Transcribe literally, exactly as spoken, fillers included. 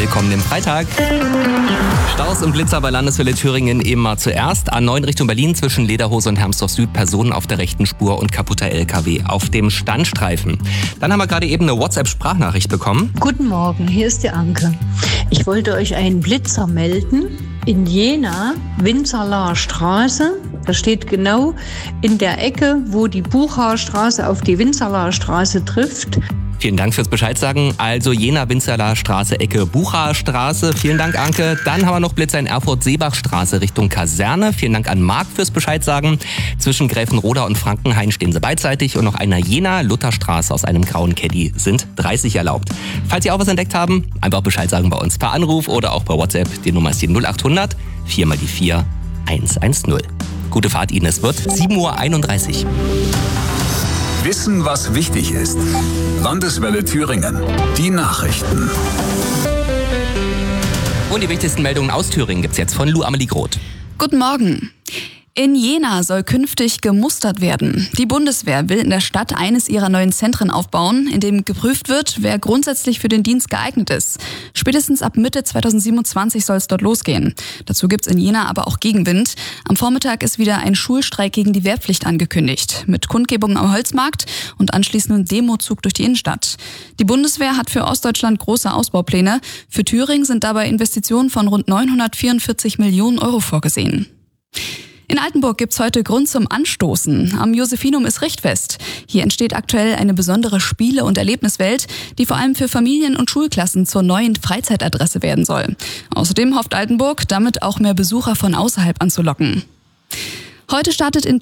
willkommen im Freitag. Staus und Blitzer bei Landeswelle Thüringen eben mal zuerst. A neun Richtung Berlin zwischen Lederhose und Hermsdorf Süd, Personen auf der rechten Spur und kaputter L K W auf dem Standstreifen. Dann haben wir gerade eben eine WhatsApp-Sprachnachricht bekommen. Guten Morgen, hier ist die Anke. Ich wollte euch einen Blitzer melden. In Jena, Winzerlaer Straße, das steht genau in der Ecke, wo die Buchaer Straße auf die Winzerlaer Straße trifft. Vielen Dank fürs Bescheid sagen. Also Jena, Winzerlaer Straße, Ecke Buchaer Straße. Vielen Dank, Anke. Dann haben wir noch Blitzer in Erfurt-Seebach-Straße Richtung Kaserne. Vielen Dank an Marc fürs Bescheid sagen. Zwischen Gräfenroda und Frankenhain stehen sie beidseitig. Und noch einer Jena-Lutherstraße aus einem grauen Caddy sind dreißig erlaubt. Falls Sie auch was entdeckt haben, einfach Bescheid sagen bei uns per Anruf oder auch per WhatsApp. Die Nummer ist die null acht hundert vier mal die vier eins eins null. Gute Fahrt Ihnen, es wird sieben Uhr einunddreißig. Wissen, was wichtig ist. Landeswelle Thüringen. Die Nachrichten. Und die wichtigsten Meldungen aus Thüringen gibt's jetzt von Lou Amelie Groth. Guten Morgen. In Jena soll künftig gemustert werden. Die Bundeswehr will in der Stadt eines ihrer neuen Zentren aufbauen, in dem geprüft wird, wer grundsätzlich für den Dienst geeignet ist. Spätestens ab Mitte zweitausendsiebenundzwanzig soll es dort losgehen. Dazu gibt's in Jena aber auch Gegenwind. Am Vormittag ist wieder ein Schulstreik gegen die Wehrpflicht angekündigt, mit Kundgebungen am Holzmarkt und anschließendem Demozug durch die Innenstadt. Die Bundeswehr hat für Ostdeutschland große Ausbaupläne. Für Thüringen sind dabei Investitionen von rund neunhundertvierundvierzig Millionen Euro vorgesehen. In Altenburg gibt's heute Grund zum Anstoßen. Am Josephinum ist Richtfest. Hier entsteht aktuell eine besondere Spiele- und Erlebniswelt, die vor allem für Familien und Schulklassen zur neuen Freizeitadresse werden soll. Außerdem hofft Altenburg, damit auch mehr Besucher von außerhalb anzulocken. Heute startet in